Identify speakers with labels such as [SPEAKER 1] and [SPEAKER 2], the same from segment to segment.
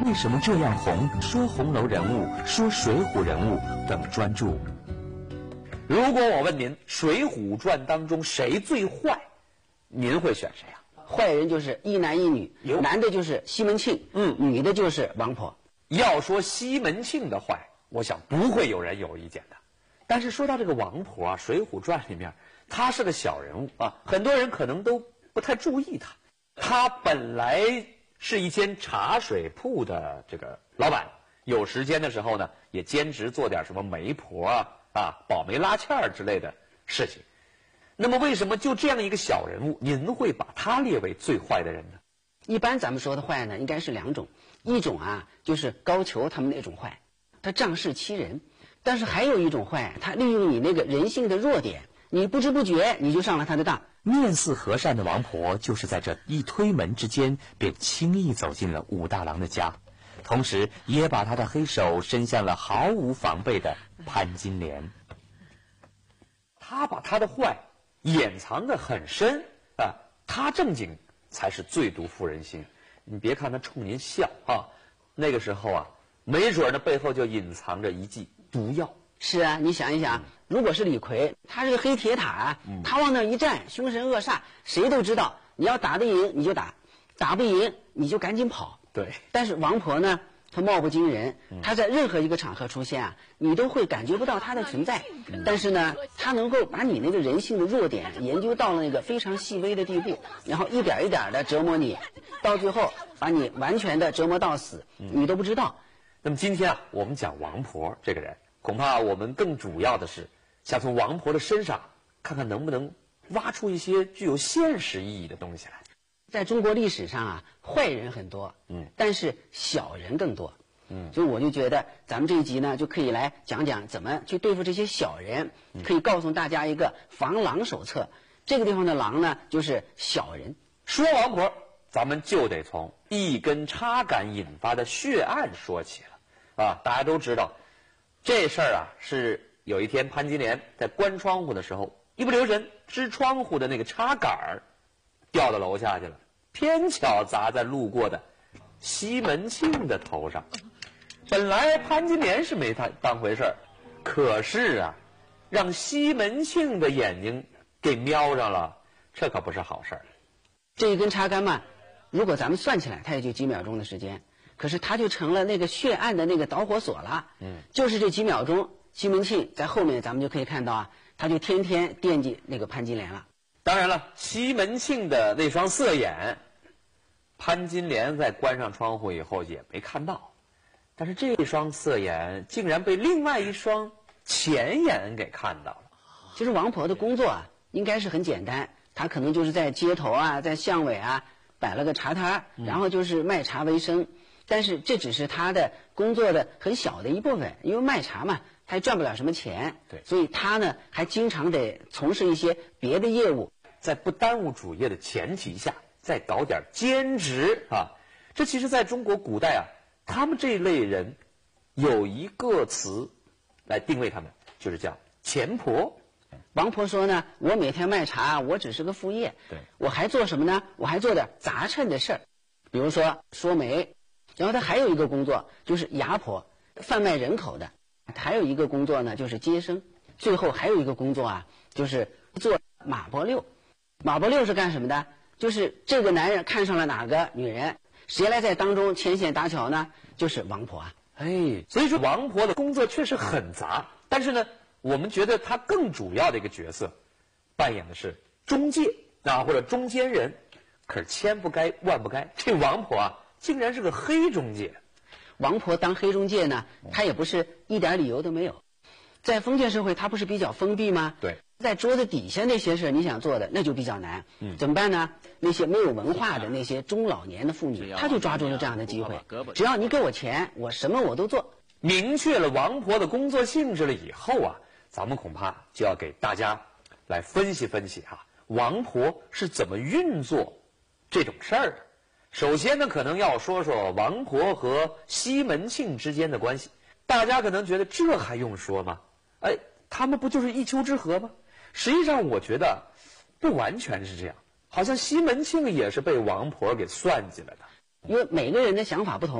[SPEAKER 1] 为什么这样红？说红楼人物，说水浒人物更专注。如果我问您，《水浒传》当中谁最坏，您会选谁啊？
[SPEAKER 2] 坏人就是一男一女，男的就是西门庆，女的就是王婆。
[SPEAKER 1] 要说西门庆的坏，我想不会有人有意见的。但是说到这个王婆啊，《水浒传》里面她是个小人物啊，很多人可能都不太注意她。她本来是一间茶水铺的这个老板，有时间的时候呢，也兼职做点什么媒婆保媒拉纤之类的事情。那么为什么就这样一个小人物，您会把他列为最坏的人呢？
[SPEAKER 2] 一般咱们说的坏呢，应该是两种，一种啊就是高俅他们那种坏，他仗势欺人；但是还有一种坏，他利用你那个人性的弱点，你不知不觉你就上了他的当。
[SPEAKER 1] 面似和善的王婆，就是在这一推门之间，便轻易走进了武大郎的家，同时也把他的黑手伸向了毫无防备的潘金莲。他把他的坏掩藏得很深啊，他正经才是最毒妇人心。你别看他冲您笑啊，那个时候啊，没准那背后就隐藏着一剂毒药。
[SPEAKER 2] 是啊，你想一想，如果是李逵，他是个黑铁塔啊，他往那一站，凶神恶煞，谁都知道，你要打得赢你就打，打不赢你就赶紧跑。
[SPEAKER 1] 对。
[SPEAKER 2] 但是王婆呢，她貌不惊人，她在任何一个场合出现啊，你都会感觉不到她的存在。但是呢，她能够把你那个人性的弱点研究到了那个非常细微的地步，然后一点一点的折磨你，到最后把你完全的折磨到死，你都不知道。
[SPEAKER 1] 那么今天啊，我们讲王婆这个人，恐怕我们更主要的是想从王婆的身上看看能不能挖出一些具有现实意义的东西来。
[SPEAKER 2] 在中国历史上啊，坏人很多，但是小人更多，所以我就觉得咱们这一集呢，就可以来讲讲怎么去对付这些小人，可以告诉大家一个防狼手册。这个地方的狼呢，就是小人。
[SPEAKER 1] 说王婆，咱们就得从一根插杆引发的血案说起了啊。大家都知道，这事儿啊是有一天潘金莲在关窗户的时候，一不留神支窗户的那个插杆儿掉到楼下去了，偏巧砸在路过的西门庆的头上。本来潘金莲是没当回事儿，可是啊，让西门庆的眼睛给瞄上了，这可不是好事儿。
[SPEAKER 2] 这一根插杆嘛，如果咱们算起来，它也就几秒钟的时间，可是它就成了那个血案的那个导火索了。就是这几秒钟，西门庆在后面咱们就可以看到啊，他就天天惦记那个潘金莲了。
[SPEAKER 1] 当然了，西门庆的那双色眼，潘金莲在关上窗户以后也没看到，但是这双色眼竟然被另外一双前眼给看到了。
[SPEAKER 2] 其实王婆的工作啊，应该是很简单，她可能就是在街头啊，在巷尾啊摆了个茶摊，然后就是卖茶为生。但是这只是她的工作的很小的一部分，因为卖茶嘛，她也赚不了什么钱，
[SPEAKER 1] 对，
[SPEAKER 2] 所以她呢还经常得从事一些别的业务，
[SPEAKER 1] 在不耽误主业的前提下，再搞点兼职啊。这其实在中国古代啊，他们这一类人有一个词来定位他们，就是叫钱婆。
[SPEAKER 2] 王婆说呢，我每天卖茶，我只是个副业，
[SPEAKER 1] 对，
[SPEAKER 2] 我还做什么呢？我还做点杂称的事儿，比如说说媒，然后她还有一个工作就是牙婆，贩卖人口的，还有一个工作呢就是接生，最后还有一个工作啊，就是做马伯六。马伯六是干什么的？就是这个男人看上了哪个女人，谁来在当中牵线搭桥呢？就是王婆啊。
[SPEAKER 1] 所以说王婆的工作确实很杂，但是呢，我们觉得她更主要的一个角色，扮演的是中介啊，或者中间人。可是千不该万不该，这王婆啊，竟然是个黑中介。
[SPEAKER 2] 王婆当黑中介呢，她也不是一点理由都没有。在封建社会，它不是比较封闭吗？
[SPEAKER 1] 对，
[SPEAKER 2] 在桌子底下那些事你想做的，那就比较难。怎么办呢？那些没有文化的那些中老年的妇女，她就抓住了这样的机会。只要你给我钱，我什么我都做。
[SPEAKER 1] 明确了王婆的工作性质了以后啊，咱们恐怕就要给大家来分析分析王婆是怎么运作这种事儿的。首先呢，可能要说说王婆和西门庆之间的关系。大家可能觉得这还用说吗？他们不就是一丘之貉吗？实际上我觉得不完全是这样，好像西门庆也是被王婆给算计了的。
[SPEAKER 2] 因为每个人的想法不同，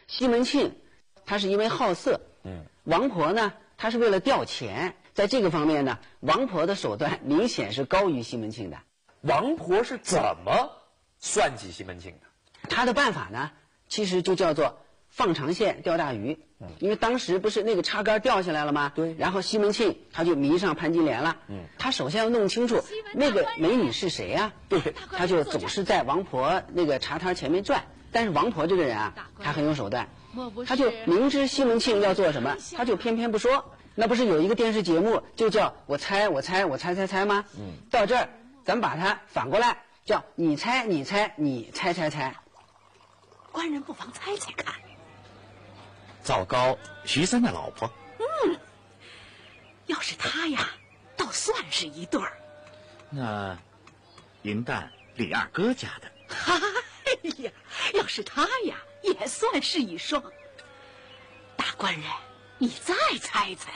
[SPEAKER 2] 西门庆他是因为好色，王婆呢她是为了钓钱，在这个方面呢，王婆的手段明显是高于西门庆的。
[SPEAKER 1] 王婆是怎么算计西门庆的？
[SPEAKER 2] 她的办法呢，其实就叫做放长线钓大鱼。因为当时不是那个插杆掉下来了吗？
[SPEAKER 1] 对。
[SPEAKER 2] 然后西门庆他就迷上潘金莲了。他首先要弄清楚那个美女是谁啊？对。他就总是在王婆那个茶摊前面转。但是王婆这个人啊，她很有手段，他就明知西门庆要做什么，他就偏偏不说。那不是有一个电视节目就叫我猜我猜我猜猜猜吗？到这儿咱们把它反过来，叫你猜你猜你猜猜猜。
[SPEAKER 3] 官人不妨猜猜看。
[SPEAKER 4] 糟糕，徐三的老婆。
[SPEAKER 3] 要是他呀，倒算是一对儿。
[SPEAKER 4] 那银蛋李二哥家的。
[SPEAKER 3] 哎呀，要是他呀，也算是一双。大官人，你再猜猜。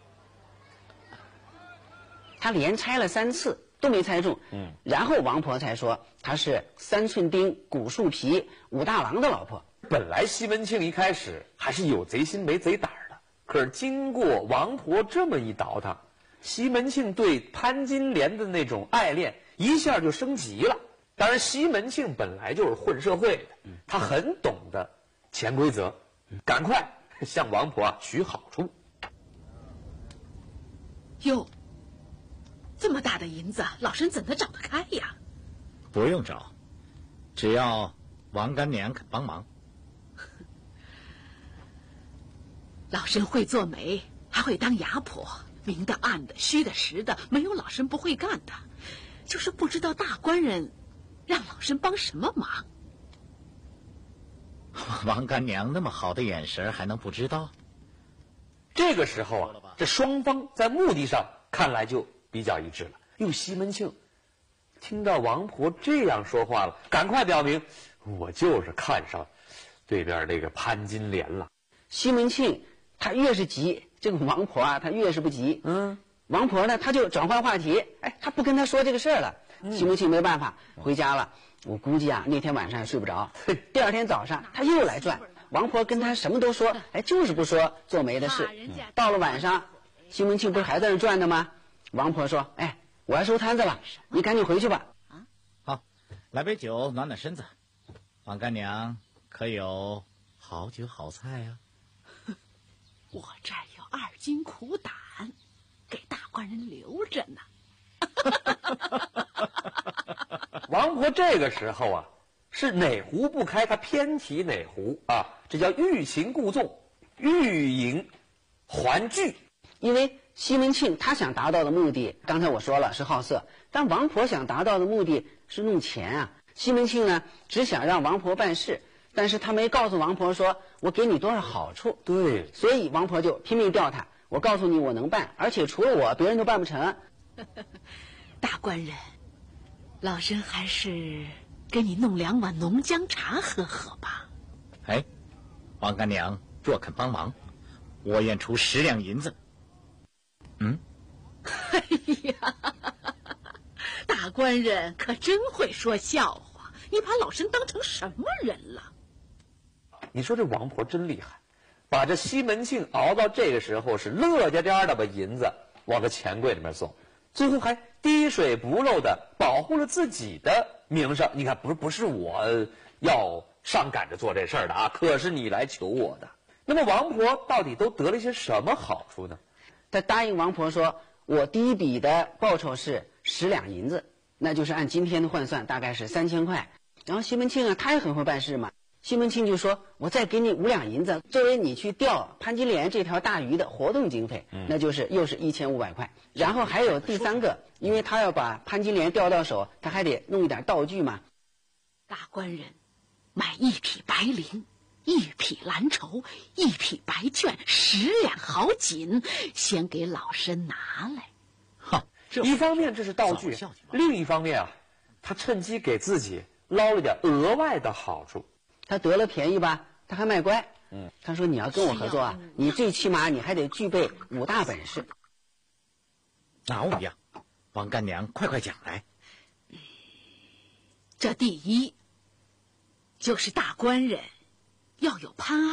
[SPEAKER 2] 他连猜了3次都没猜中，然后王婆才说他是3寸丁古树皮武大郎的老婆。
[SPEAKER 1] 本来西门庆一开始还是有贼心没贼胆的，可是经过王婆这么一倒腾，西门庆对潘金莲的那种爱恋一下就升级了。当然，西门庆本来就是混社会的，他很懂得潜规则，赶快向王婆取好处。
[SPEAKER 3] 哟，这么大的银子，老身怎能找得开呀？
[SPEAKER 4] 不用找，只要王干娘肯帮忙。
[SPEAKER 3] 老身会做媒，还会当牙婆，明的暗的，虚的实的，没有老身不会干的。就是不知道大官人让老身帮什么忙。
[SPEAKER 4] 王干娘那么好的眼神，还能不知道？
[SPEAKER 1] 这个时候啊，这双方在目的上看来就比较一致了。哟，西门庆听到王婆这样说话了，赶快表明我就是看上对边这个潘金莲了。
[SPEAKER 2] 西门庆他越是急，这个王婆啊，他越是不急。王婆呢，他就转换话题，他不跟他说这个事儿了。西门庆没办法，回家了。我估计啊，那天晚上也睡不着。第二天早上他又来转，王婆跟他什么都说，就是不说做媒的事。到了晚上，西门庆不是还在那转呢吗？王婆说：“我要收摊子了，你赶紧回去吧。”
[SPEAKER 4] 好，来杯酒暖暖身子。王干娘可有好酒好菜啊？
[SPEAKER 3] 我这儿有2斤苦胆，给大官人留着呢。
[SPEAKER 1] 王婆这个时候啊，是哪壶不开，她偏提哪壶啊，这叫欲擒故纵，欲迎还拒。
[SPEAKER 2] 因为西门庆他想达到的目的，刚才我说了是好色，但王婆想达到的目的是弄钱啊。西门庆呢，只想让王婆办事，但是他没告诉王婆说我给你多少好处。
[SPEAKER 1] 对，
[SPEAKER 2] 所以王婆就拼命吊他，我告诉你我能办，而且除了我别人都办不成。
[SPEAKER 3] 大官人，老身还是给你弄2碗浓姜茶喝喝吧。
[SPEAKER 4] 王干娘若肯帮忙，我愿出10两银子。
[SPEAKER 3] 哎呀，大官人可真会说笑话，你把老身当成什么人了？
[SPEAKER 1] 你说这王婆真厉害，把这西门庆熬到这个时候是乐颠颠的把银子往这钱柜里面送，最后还滴水不漏的保护了自己的名声。你看，不是我要上赶着做这事儿的啊，可是你来求我的。那么王婆到底都得了一些什么好处呢？
[SPEAKER 2] 他答应王婆说，我第一笔的报酬是10两银子，那就是按今天的换算大概是3000块。然后西门庆啊，他也很会办事嘛。西门庆就说，我再给你5两银子，作为你去钓潘金莲这条大鱼的活动经费，那就是又是1500块。然后还有第3个，因为他要把潘金莲钓到手，他还得弄一点道具嘛。
[SPEAKER 3] 大官人买1匹白绫，1匹蓝绸，1匹白绢，10两好锦，先给老身拿来。
[SPEAKER 1] 一方面这是道具，另一方面啊，他趁机给自己捞了点额外的好处。
[SPEAKER 2] 他得了便宜吧，他还卖乖。他说你要跟我合作啊，你最起码你还得具备5大本事。
[SPEAKER 4] 哪5样？王干娘快讲来。
[SPEAKER 3] 这第一就是大官人要有潘